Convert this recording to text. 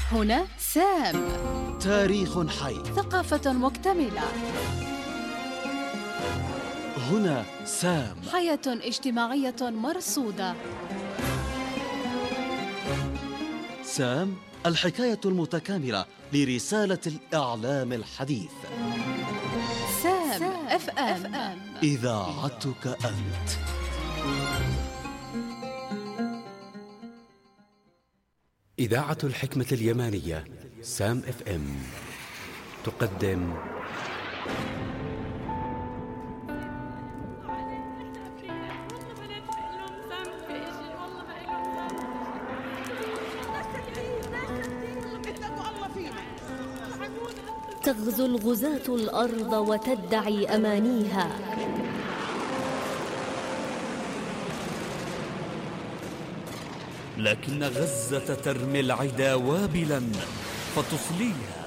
هنا سام، تاريخ حي، ثقافة مكتملة. هنا سام، حياة اجتماعية مرصودة. سام، الحكاية المتكاملة لرسالة الإعلام الحديث. سام اف ام، إذاعتك أنت. إذاعة الحكمة اليمانية سام اف ام تقدم تغزو الغزاة الأرض وتدعي أمانيها، لكن غزة ترمي العدا وابلا فتصليها